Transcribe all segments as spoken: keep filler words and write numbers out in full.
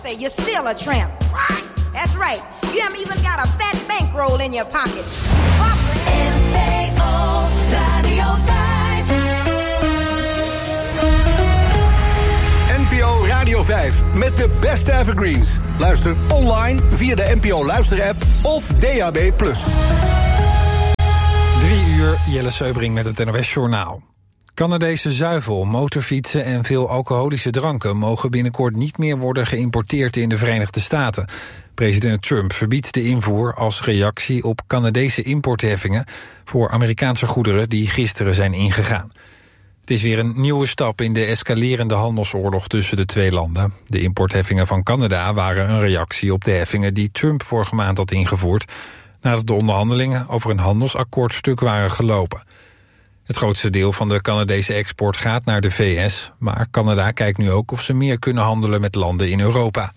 Say you're still a tramp. That's right. You haven't even got a fat bankroll in your pocket. N P O Radio vijf. N P O Radio vijf met de beste evergreens. Luister online via de N P O luisterapp of D A B plus. Drie uur, Jelle Seubring met het N O S-journaal. Canadese zuivel, motorfietsen en veel alcoholische dranken mogen binnenkort niet meer worden geïmporteerd in de Verenigde Staten. President Trump verbiedt de invoer als reactie op Canadese importheffingen voor Amerikaanse goederen die gisteren zijn ingegaan. Het is weer een nieuwe stap in de escalerende handelsoorlog tussen de twee landen. De importheffingen van Canada waren een reactie op de heffingen die Trump vorige maand had ingevoerd, nadat de onderhandelingen over een handelsakkoord stuk waren gelopen. Het grootste deel van de Canadese export gaat naar de V S, maar Canada kijkt nu ook of ze meer kunnen handelen met landen in Europa.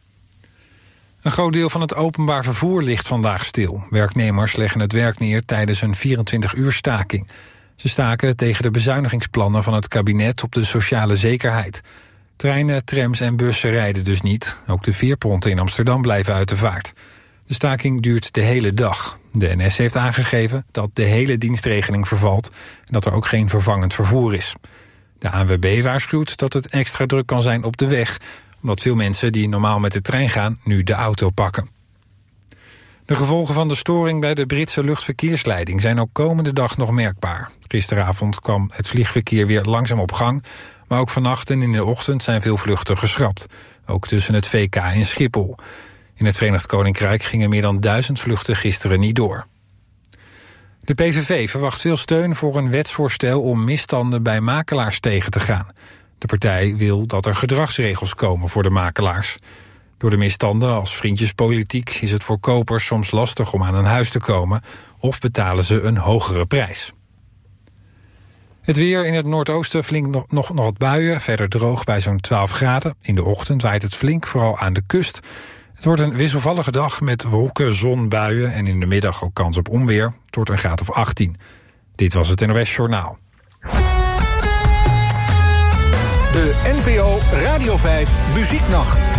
Een groot deel van het openbaar vervoer ligt vandaag stil. Werknemers leggen het werk neer tijdens een vierentwintig uur staking. Ze staken tegen de bezuinigingsplannen van het kabinet op de sociale zekerheid. Treinen, trams en bussen rijden dus niet. Ook de veerponten in Amsterdam blijven uit de vaart. De staking duurt de hele dag. De N S heeft aangegeven dat de hele dienstregeling vervalt en dat er ook geen vervangend vervoer is. De A N W B waarschuwt dat het extra druk kan zijn op de weg, omdat veel mensen die normaal met de trein gaan nu de auto pakken. De gevolgen van de storing bij de Britse luchtverkeersleiding zijn ook komende dag nog merkbaar. Gisteravond kwam het vliegverkeer weer langzaam op gang, maar ook vannacht en in de ochtend zijn veel vluchten geschrapt. Ook tussen het V K en Schiphol. In het Verenigd Koninkrijk gingen meer dan duizend vluchten gisteren niet door. De P V V verwacht veel steun voor een wetsvoorstel om misstanden bij makelaars tegen te gaan. De partij wil dat er gedragsregels komen voor de makelaars. Door de misstanden als vriendjespolitiek is het voor kopers soms lastig om aan een huis te komen of betalen ze een hogere prijs. Het weer in het noordoosten flink nog, nog, nog wat buien, verder droog bij zo'n twaalf graden. In de ochtend waait het flink, vooral aan de kust. Het wordt een wisselvallige dag met wolken, zon, buien en in de middag ook kans op onweer. Het wordt een graad of achttien. Dit was het N O S-journaal. De N P O Radio vijf Muzieknacht.